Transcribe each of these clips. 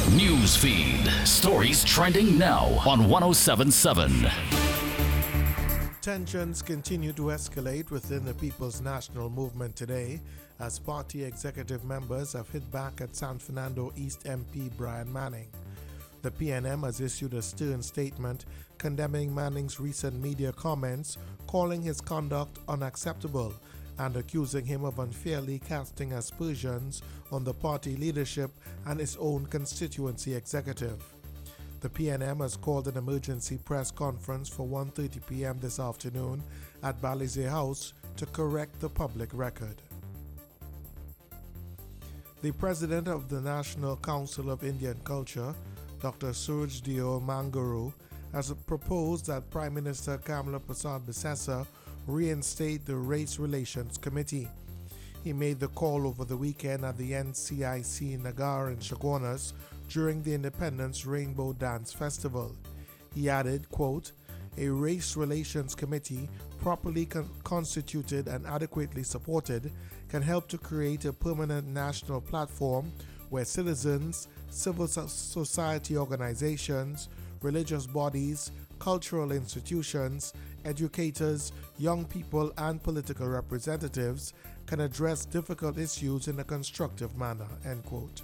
News feed. Stories trending now on 1077. Tensions continue to escalate within the People's National Movement today as party executive members have hit back at San Fernando East MP Brian Manning. The PNM has issued a stern statement condemning Manning's recent media comments, calling his conduct unacceptable and accusing him of unfairly casting aspersions on the party leadership and its own constituency executive. The PNM has called an emergency press conference for 1:30 p.m. this afternoon at Balize House to correct the public record. The president of the National Council of Indian Culture, Dr. Suraj Dio Manguru, has proposed that Prime Minister Kamla Prasad Bisesa reinstate the Race Relations Committee. He made the call over the weekend at the NCIC Nagar in Chaguanas during the Independence Rainbow Dance Festival. He added, quote, "A Race Relations Committee properly constituted and adequately supported can help to create a permanent national platform where citizens, civil society organizations, religious bodies, cultural institutions, educators, young people, and political representatives can address difficult issues in a constructive manner," end quote.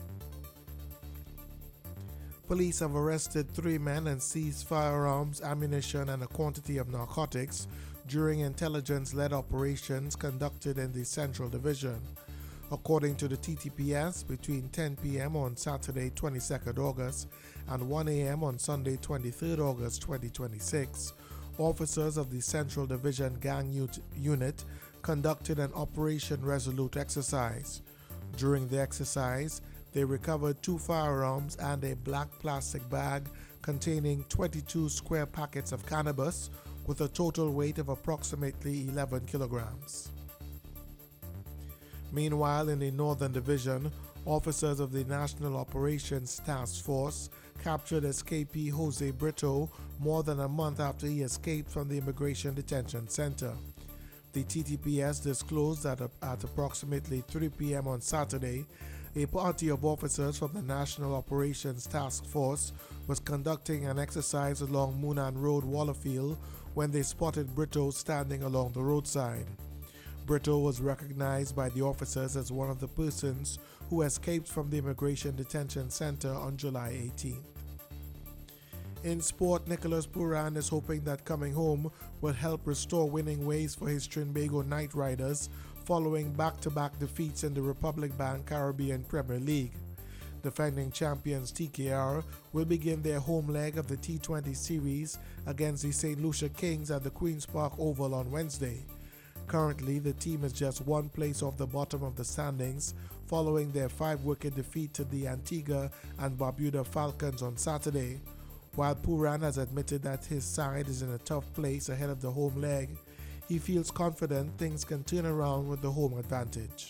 Police have arrested 3 men and seized firearms, ammunition, and a quantity of narcotics during intelligence-led operations conducted in the Central Division. According to the TTPS, between 10 p.m. on Saturday 22nd August and 1 a.m. on Sunday 23rd August 2026, officers of the Central Division Gang Unit conducted an Operation Resolute exercise. During the exercise, they recovered 2 firearms and a black plastic bag containing 22 square packets of cannabis with a total weight of approximately 11 kilograms. Meanwhile, in the Northern Division, officers of the National Operations Task Force captured escapee Jose Brito more than a month after he escaped from the Immigration Detention Center. The TTPS disclosed that at approximately 3 p.m. on Saturday, a party of officers from the National Operations Task Force was conducting an exercise along Moonan Road, Wallerfield, when they spotted Brito standing along the roadside. Brito was recognized by the officers as one of the persons who escaped from the Immigration Detention Center on July 18th. In sport, Nicholas Pooran is hoping that coming home will help restore winning ways for his Trinbago Knight Riders following back-to-back defeats in the Republic Bank Caribbean Premier League. Defending champions TKR will begin their home leg of the T20 series against the St. Lucia Kings at the Queen's Park Oval on Wednesday. Currently, the team is just 1 place off the bottom of the standings following their 5-wicket defeat to the Antigua and Barbuda Falcons on Saturday. While Pooran has admitted that his side is in a tough place ahead of the home leg, he feels confident things can turn around with the home advantage.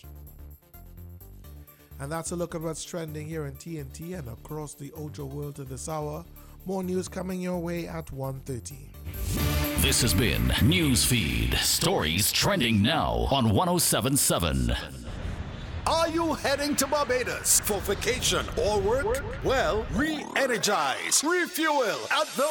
And that's a look at what's trending here in TNT and across the Ojo world at this hour. More news coming your way at 1:30. This has been Newsfeed. Stories trending now on 1077. Are you heading to Barbados for vacation or work? Well, re-energize, refuel at the